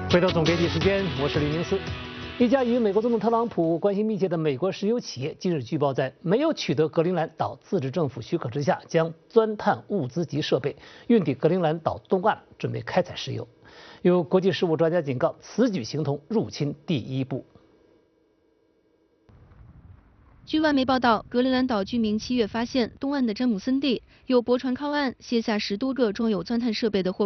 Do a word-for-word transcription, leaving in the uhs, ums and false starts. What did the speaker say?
回到总编辑时间，我是李明思。一家与美国总统特朗普关系密切的美国石油企业近日据报，在没有取得格陵兰岛自治政府许可之下，将钻探物资及设备运抵格陵兰岛东岸，准备开采石油。有国际事务专家警告，此举形同入侵第一步。 据外媒报道，格陵兰岛居民七月发现东岸的詹姆森地有驳船靠岸，卸下十多个装有钻探设备的货